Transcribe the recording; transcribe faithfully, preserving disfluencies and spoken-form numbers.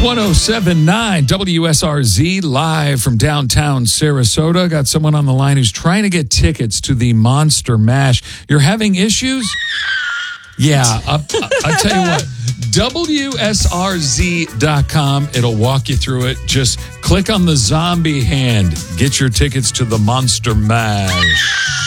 one oh seven point nine W S R Z live from downtown Sarasota. Got someone on the line who's trying to get tickets to the Monster Mash. You're having issues? Yeah, I'll, I'll tell you what. W S R Z dot com. It'll walk you through it. Just click on the zombie hand. Get your tickets to the Monster Mash.